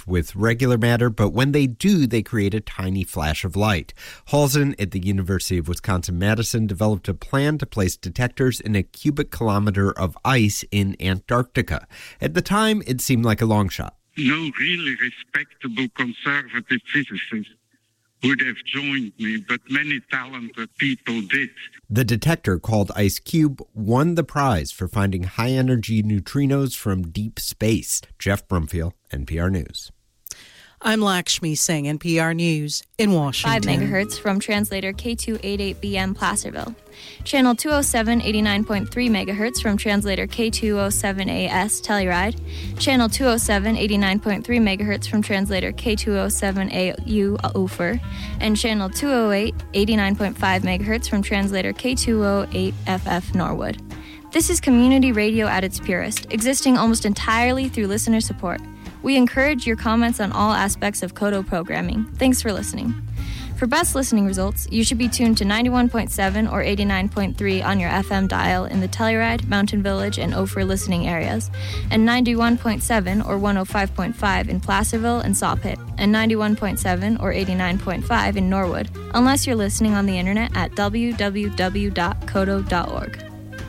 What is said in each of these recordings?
interact with regular matter, but when they do, they create a tiny flash of light. Halzen at the University of Wisconsin-Madison developed a plan to place detectors in a cubic kilometer of ice in Antarctica. At the time, it seemed like a long shot. No really respectable conservative physicist would have joined me, but many talented people did. The detector, called IceCube, won the prize for finding high-energy neutrinos from deep space. Jeff Brumfield, NPR News. I'm Lakshmi Singh, NPR News in Washington. 5 megahertz from translator K288BM Placerville. Channel 207, 89.3 megahertz from translator K207AS Telluride. Channel 207, 89.3 megahertz from translator K207AU Ophir. And channel 208, 89.5 megahertz from translator K208FF Norwood. This is community radio at its purest, existing almost entirely through listener support. We encourage your comments on all aspects of KOTO programming. Thanks for listening. For best listening results, you should be tuned to 91.7 or 89.3 on your FM dial in the Telluride, Mountain Village, and Ophir listening areas, and 91.7 or 105.5 in Placerville and Sawpit, and 91.7 or 89.5 in Norwood, unless you're listening on the internet at www.koto.org.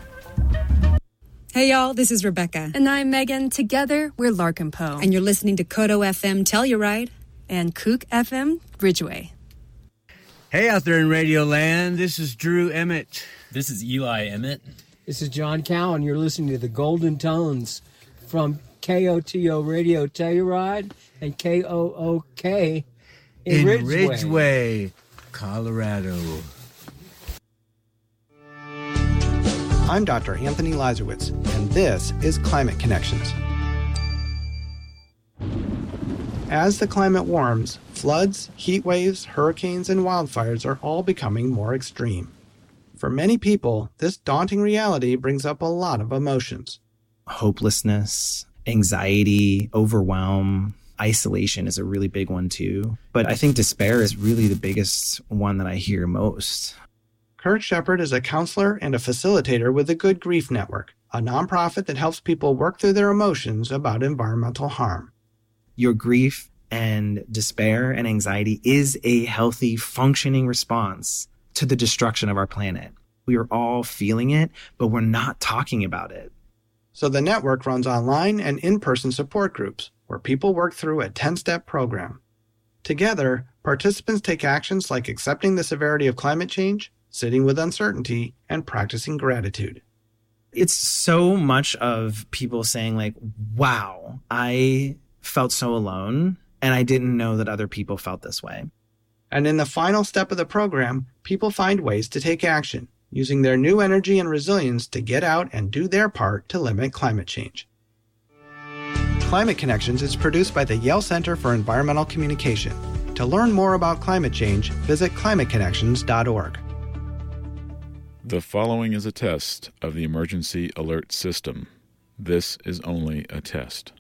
Hey y'all, this is Rebecca. And I'm Megan. Together, we're Larkin Poe. And you're listening to KOTO FM Telluride and Kook FM Ridgeway. Hey out there in Radio Land, this is Drew Emmett. This is Eli Emmett. This is John Cowan. You're listening to the Golden Tones from KOTO Radio Telluride and KOOK in Ridgeway, Colorado. I'm Dr. Anthony Lazarowitz, and this is Climate Connections. As the climate warms, floods, heat waves, hurricanes, and wildfires are all becoming more extreme. For many people, this daunting reality brings up a lot of emotions. Hopelessness, anxiety, overwhelm, isolation is a really big one too. But I think despair is really the biggest one that I hear most. Kurt Shepard is a counselor and a facilitator with the Good Grief Network, a nonprofit that helps people work through their emotions about environmental harm. Your grief and despair and anxiety is a healthy, functioning response to the destruction of our planet. We are all feeling it, but we're not talking about it. So the network runs online and in-person support groups where people work through a 10-step program. Together, participants take actions like accepting the severity of climate change, sitting with uncertainty, and practicing gratitude. It's so much of people saying like, wow, I felt so alone, and I didn't know that other people felt this way. And in the final step of the program, people find ways to take action, using their new energy and resilience to get out and do their part to limit climate change. Climate Connections is produced by the Yale Center for Environmental Communication. To learn more about climate change, visit climateconnections.org. The following is a test of the emergency alert system. This is only a test.